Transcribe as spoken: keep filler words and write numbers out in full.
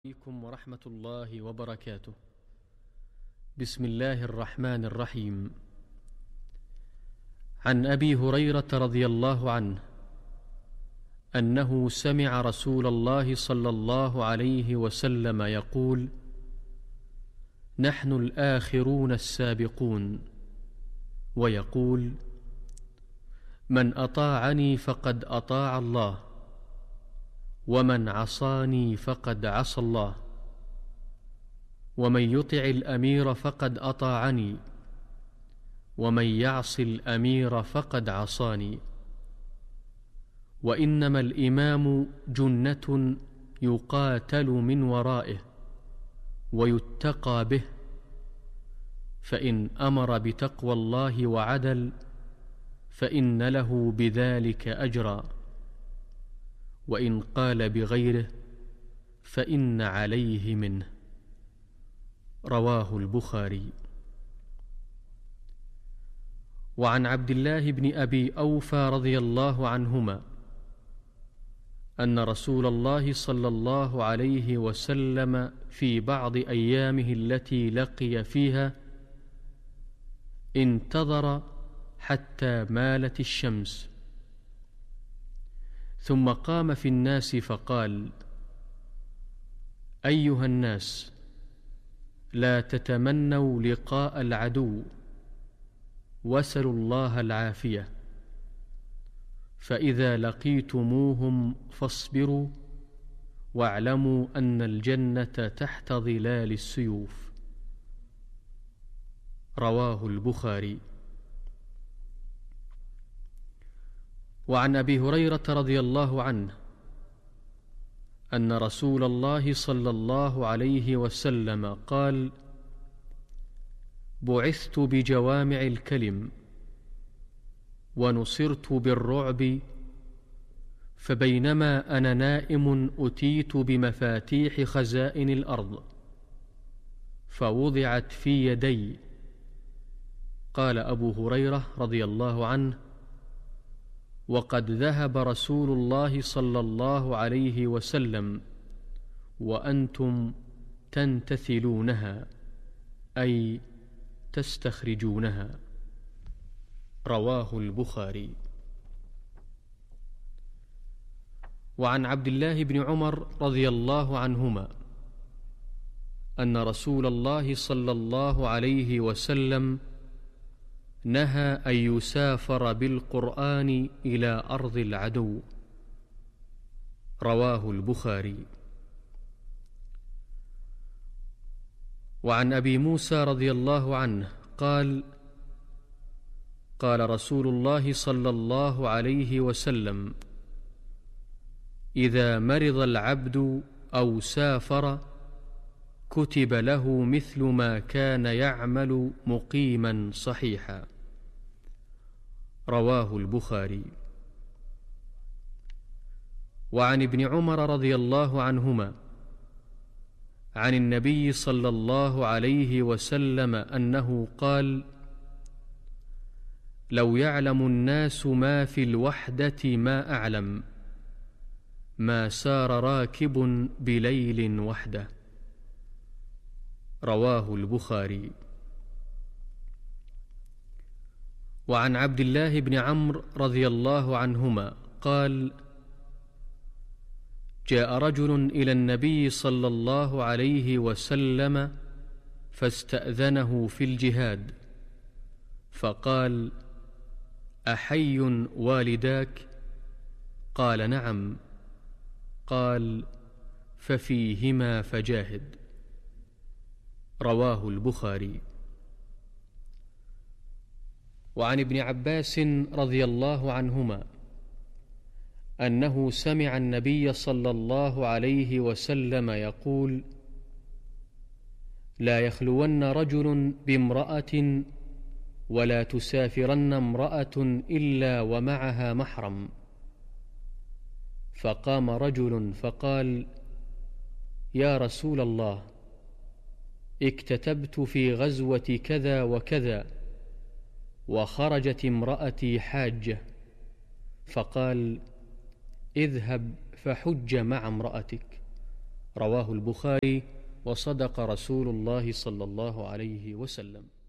عليكم ورحمة الله وبركاته. بسم الله الرحمن الرحيم. عن أبي هريرة رضي الله عنه أنه سمع رسول الله صلى الله عليه وسلم يقول: نحن الآخرون السابقون، ويقول: من أطاعني فقد أطاع الله، ومن عصاني فقد عصى الله، ومن يطع الأمير فقد أطاعني، ومن يعص الأمير فقد عصاني. وإنما الإمام جنة يقاتل من ورائه ويتقى به، فإن أمر بتقوى الله وعدل فإن له بذلك أجرا، وإن قال بغيره فإن عليه منه. رواه البخاري. وعن عبد الله بن أبي أوفى رضي الله عنهما أن رسول الله صلى الله عليه وسلم في بعض أيامه التي لقي فيها انتظر حتى مالت الشمس، ثم قام في الناس فقال: أيها الناس، لا تتمنوا لقاء العدو، واسألوا الله العافية، فإذا لقيتموهم فاصبروا، واعلموا أن الجنة تحت ظلال السيوف. رواه البخاري. وعن أبي هريرة رضي الله عنه أن رسول الله صلى الله عليه وسلم قال: بعثت بجوامع الكلم، ونصرت بالرعب، فبينما أنا نائم أتيت بمفاتيح خزائن الأرض فوضعت في يدي. قال أبو هريرة رضي الله عنه: وقد ذهب رسول الله صلى الله عليه وسلم وأنتم تنتثلونها، أي تستخرجونها. رواه البخاري. وعن عبد الله بن عمر رضي الله عنهما أن رسول الله صلى الله عليه وسلم نهى أن يسافر بالقرآن إلى أرض العدو. رواه البخاري. وعن أبي موسى رضي الله عنه قال: قال رسول الله صلى الله عليه وسلم: إذا مرض العبد أو سافر كتب له مثل ما كان يعمل مقيما صحيحا. رواه البخاري. وعن ابن عمر رضي الله عنهما عن النبي صلى الله عليه وسلم أنه قال: لو يعلم الناس ما في الوحدة ما أعلم، ما سار راكب بليل وحده. رواه البخاري. وعن عبد الله بن عمرو رضي الله عنهما قال: جاء رجل إلى النبي صلى الله عليه وسلم فاستأذنه في الجهاد، فقال: أحي والداك؟ قال: نعم. قال: ففيهما فجاهد. رواه البخاري. وعن ابن عباس رضي الله عنهما أنه سمع النبي صلى الله عليه وسلم يقول: لا يخلون رجل بامرأة ولا تسافرن امرأة إلا ومعها محرم. فقام رجل فقال: يا رسول الله، اكتتبت في غزوة كذا وكذا، وخرجت امرأتي حاجة. فقال: اذهب فحج مع امرأتك. رواه البخاري. وصدق رسول الله صلى الله عليه وسلم.